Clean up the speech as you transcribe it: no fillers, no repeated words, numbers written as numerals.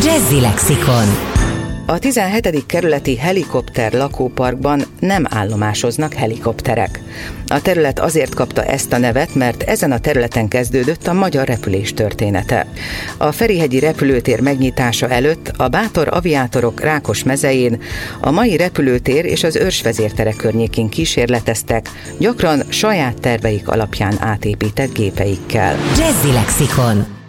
Jazzy Lexikon. A 17. kerületi helikopter lakóparkban nem állomásoznak helikopterek. A terület azért kapta ezt a nevet, mert ezen a területen kezdődött a magyar repülés története. A Ferihegyi repülőtér megnyitása előtt a bátor aviátorok Rákosmezején, a mai repülőtér és az őrsvezértere környékén kísérleteztek, gyakran saját terveik alapján átépített gépeikkel. Jazzy Lexikon.